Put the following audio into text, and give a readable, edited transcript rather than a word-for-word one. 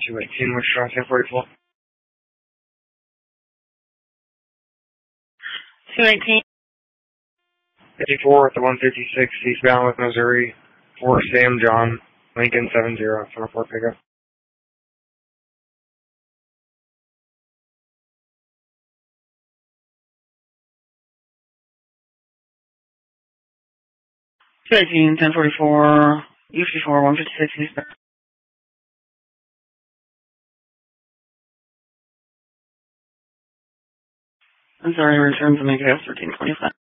218, which is 1044. 218. 54 at the 156 eastbound with Missouri. Fort Sam John, Lincoln 70, for a pickup. U18, 1044, U54, 156 eastbound. I'm sorry, return to make it 1325.